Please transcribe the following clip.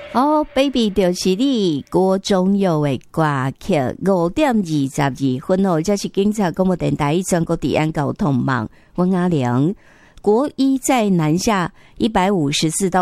哦 ，baby 就是你国中有的歌曲5:22哦，这是警察广播电台全国治安交通网，温阿良国一在南下154到